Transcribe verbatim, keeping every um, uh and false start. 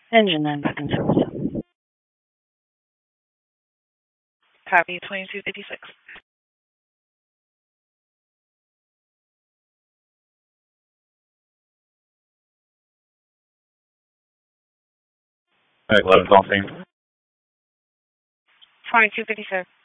Engine nine back in service. Copy twenty-two fifty-six. Alright, eleven, call same. twenty-two fifty-six.